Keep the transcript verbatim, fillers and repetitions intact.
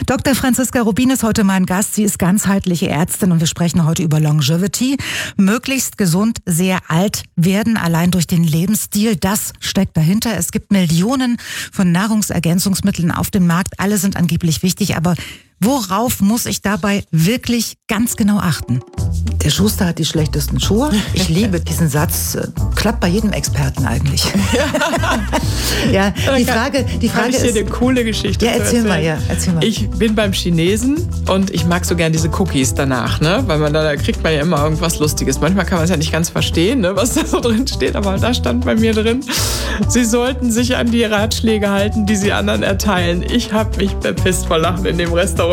Doktor Franziska Rubin ist heute mein Gast. Sie ist ganzheitliche Ärztin und wir sprechen heute über Longevity. Möglichst gesund, sehr alt werden, allein durch den Lebensstil. Das steckt dahinter. Es gibt Millionen von Nahrungsergänzungsmitteln auf dem Markt. Alle sind angeblich wichtig, aber worauf muss ich dabei wirklich ganz genau achten? Der Schuster hat die schlechtesten Schuhe. Ich liebe diesen Satz. Klappt bei jedem Experten eigentlich. Ja, die Frage, die Frage kann ich ist... dir eine coole Geschichte Ja, erzähl mal, ja, erzähl mal. Ich bin beim Chinesen und ich mag so gern diese Cookies danach, ne? Weil man da, da kriegt man ja immer irgendwas Lustiges. Manchmal kann man es ja nicht ganz verstehen, ne, was da so drin steht, aber da stand bei mir drin, Sie sollten sich an die Ratschläge halten, die Sie anderen erteilen. Ich habe mich bepisst vor Lachen in dem Restaurant.